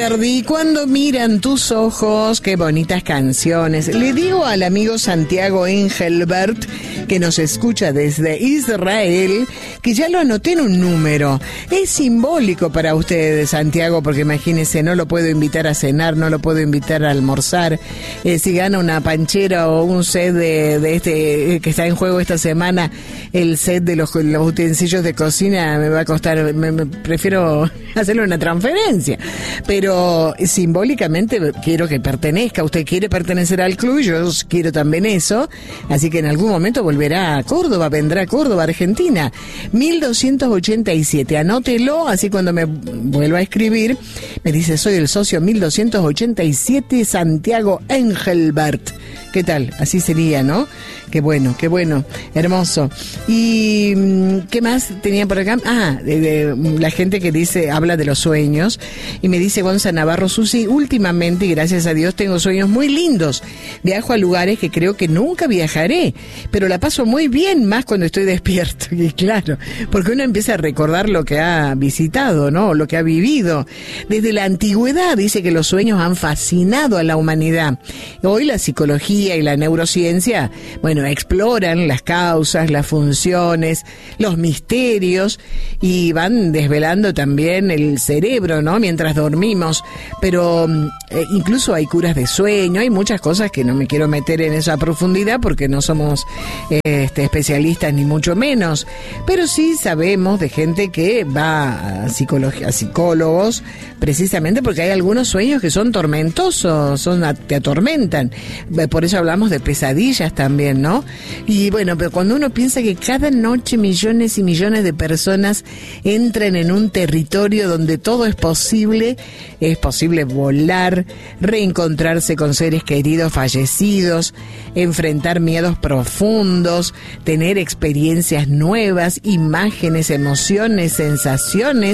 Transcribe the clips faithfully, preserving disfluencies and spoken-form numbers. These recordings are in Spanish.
Verdi, cuando miran tus ojos, qué bonitas canciones. Le digo al amigo Santiago Engelbert, que nos escucha desde Israel, que ya lo anoté en un número. Es simbólico para ustedes, Santiago, porque imagínense, no lo puedo invitar a cenar, no lo puedo invitar a almorzar. Eh, si gana una panchera o un set de, de este que está en juego esta semana, el set de los, los utensilios de cocina me va a costar, me, me prefiero hacerle una transferencia. Pero simbólicamente quiero que pertenezca. Usted quiere pertenecer al club, yo quiero también eso. Así que en algún momento volverá a Córdoba, vendrá a Córdoba, Argentina. mil doscientos ochenta y siete, anótelo, así cuando me vuelva a escribir, me dice, soy el socio mil doscientos ochenta y siete, Santiago Engelbert. ¿Qué tal? Así sería, ¿no? Qué bueno, qué bueno, hermoso. ¿Y qué más tenía por acá? Ah, de, de, la gente que dice, habla de los sueños, y me dice Gonza Navarro, Susi, últimamente, y gracias a Dios, tengo sueños muy lindos. Viajo a lugares que creo que nunca viajaré, pero la paso muy bien, más cuando estoy despierto. Y claro, porque uno empieza a recordar lo que ha visitado, ¿no? Lo que ha vivido. Desde la antigüedad dice que los sueños han fascinado a la humanidad. Hoy la psicología y la neurociencia, bueno, exploran las causas, las funciones, los misterios, y van desvelando también el cerebro, ¿no? Mientras dormimos. Pero eh, incluso hay curas de sueño, hay muchas cosas que no me quiero meter en esa profundidad porque no somos eh, este, especialistas ni mucho menos. Pero sí sabemos de gente que va a, psicología, a psicólogos precisamente porque hay algunos sueños que son tormentosos, son te atormentan. Por eso hablamos de pesadillas también, ¿no? Y bueno, pero cuando uno piensa que cada noche millones y millones de personas entran en un territorio donde todo es posible, es posible volar, reencontrarse con seres queridos fallecidos, enfrentar miedos profundos, tener experiencias nuevas, imágenes, emociones, sensaciones.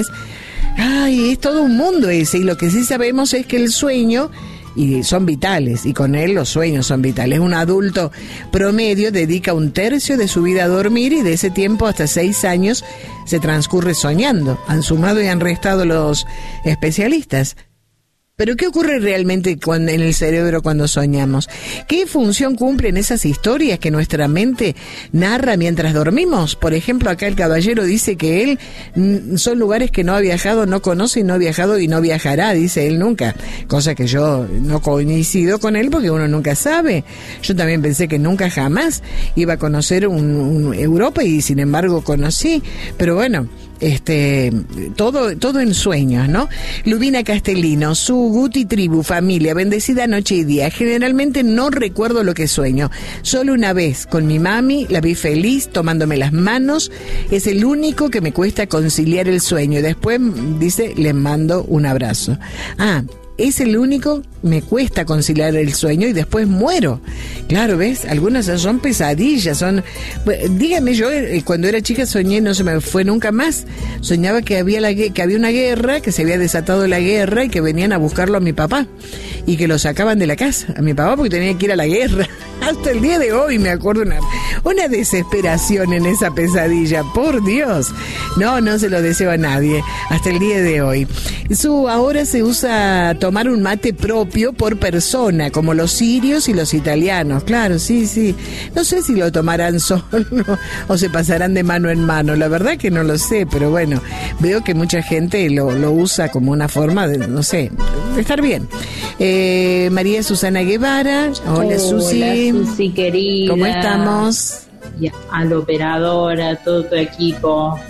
Ay, es todo un mundo ese, y lo que sí sabemos es que el sueño, y son vitales, y con él los sueños son vitales. Un adulto promedio dedica un tercio de su vida a dormir, y de ese tiempo hasta seis años se transcurre soñando. Han sumado y han restado los especialistas. Pero ¿qué ocurre realmente cuando, en el cerebro cuando soñamos? ¿Qué función cumplen esas historias que nuestra mente narra mientras dormimos? Por ejemplo, acá el caballero dice que él mm, son lugares que no ha viajado, no conoce y no ha viajado y no viajará, dice él nunca. Cosa que yo no coincido con él porque uno nunca sabe. Yo también pensé que nunca jamás iba a conocer un, un Europa, y sin embargo conocí. Pero bueno, este todo todo en sueños, ¿no? Lubina Castellino, su Guti tribu, familia, bendecida noche y día. Generalmente no recuerdo lo que sueño. Solo una vez con mi mami la vi feliz tomándome las manos. Es el único que me cuesta conciliar el sueño. Después dice, les mando un abrazo. Ah, es el único, me cuesta conciliar el sueño y después muero. Claro, ¿ves? Algunas son pesadillas, son... Dígame, yo cuando era chica soñé, no se me fue nunca más. Soñaba que había, la, que había una guerra, que se había desatado la guerra y que venían a buscarlo a mi papá y que lo sacaban de la casa, a mi papá, porque tenía que ir a la guerra. Hasta el día de hoy me acuerdo una, una desesperación en esa pesadilla, por Dios. No, no se lo deseo a nadie, hasta el día de hoy. Su ahora se usa tomar un mate propio por persona, como los sirios y los italianos. Claro, sí, sí. No sé si lo tomarán solo o se pasarán de mano en mano. La verdad que no lo sé, pero bueno, veo que mucha gente lo, lo usa como una forma de, no sé, de estar bien. Eh, María Susana Guevara. Hola, Hola, Susi. Susi querida. ¿Cómo estamos? Y a la operadora, a todo tu equipo.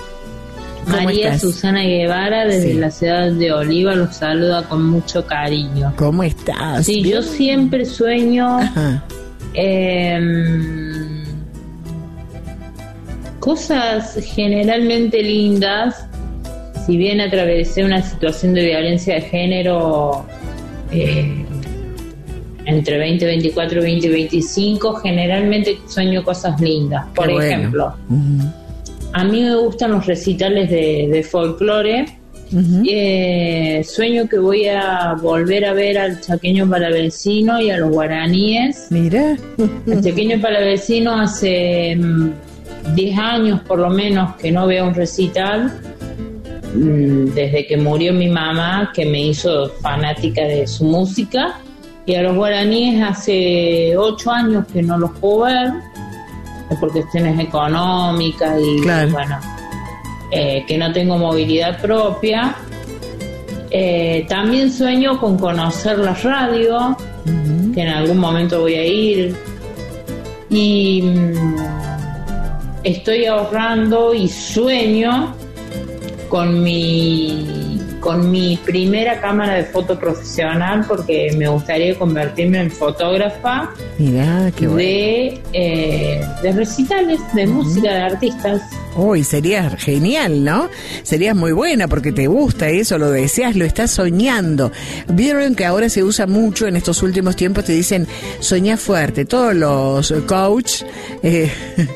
María estás? Susana Guevara, desde sí. la ciudad de Oliva, los saluda con mucho cariño. ¿Cómo estás? Sí, ¿Bien? Yo siempre sueño eh, cosas generalmente lindas. Si bien atravesé una situación de violencia de género eh, entre veinte veinticuatro y veinte veinticinco, generalmente sueño cosas lindas. Por Qué ejemplo, bueno. uh-huh. a mí me gustan los recitales de, de folclore. Uh-huh. Eh, sueño que voy a volver a ver al Chaqueño Palavecino y a los guaraníes. Mira. El Chaqueño Palavecino hace diez años por lo menos que no veo un recital. desde que murió mi mamá, que me hizo fanática de su música, y a los guaraníes hace ocho años que no los puedo ver, por cuestiones económicas y claro. bueno, eh, que no tengo movilidad propia. Eh, también sueño con conocer la radio, uh-huh. que en algún momento voy a ir, y mm, estoy ahorrando y sueño con mi con mi primera cámara de foto profesional, porque me gustaría convertirme en fotógrafa. Mirá, qué bueno. de, eh, de recitales de uh-huh. música de artistas. Uy, oh, sería genial, ¿no? Serías muy buena porque te gusta eso, lo deseas, lo estás soñando. Vieron que ahora se usa mucho en estos últimos tiempos, te dicen soñá fuerte. Todos los coach eh,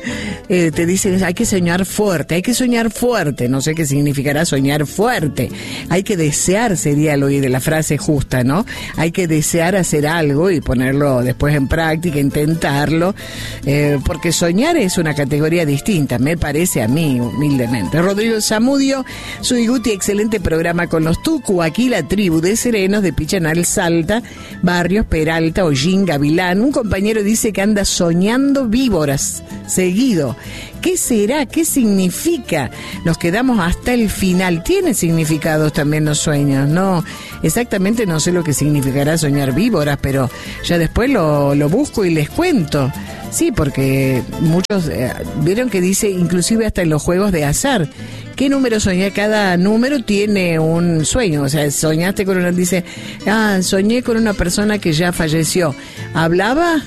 eh, te dicen hay que soñar fuerte, hay que soñar fuerte. No sé qué significará soñar fuerte. Hay que desear, sería lo de la frase justa, ¿no? Hay que desear hacer algo y ponerlo después en práctica, intentarlo, eh, porque soñar es una categoría distinta, me parece a mí, humildemente. Rodrigo Zamudio, soy Guti, excelente programa con los Tucu, aquí la tribu de serenos de Pichanal, Salta, Barrios, Peralta, Hollín, Gavilán. Un compañero dice que anda soñando víboras seguido. ¿Qué será? ¿Qué significa? Nos quedamos hasta el final. ¿Tiene significados también los sueños? No, exactamente no sé lo que significará soñar víboras, pero ya después lo, lo busco y les cuento. Sí, porque muchos eh, vieron que dice, inclusive hasta en los juegos de azar, ¿qué número soñé? Cada número tiene un sueño. O sea, soñaste con una, dice, ah, soñé con una persona que ya falleció. ¿Hablaba?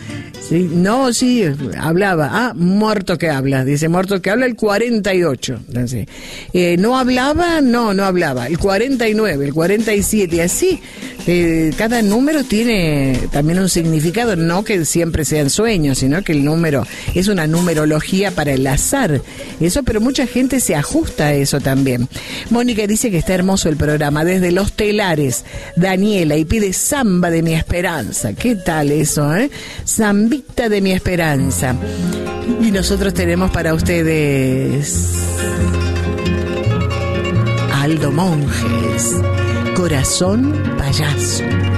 Sí, no, sí, hablaba. Ah, muerto que habla. Dice, muerto que habla el cuarenta y ocho. Entonces, eh, ¿no hablaba? No, no hablaba. El cuarenta y nueve, el cuarenta y siete, y así. Eh, cada número tiene también un significado, no que siempre sean sueños, sino que el número es una numerología para el azar. Eso, pero mucha gente se ajusta a eso también. Mónica dice que está hermoso el programa, desde Los Telares. Daniela, y pide Samba de mi Esperanza. ¿Qué tal eso, eh? Zambita de mi Esperanza. Y nosotros tenemos para ustedes Aldo Monjes, Corazón Payaso.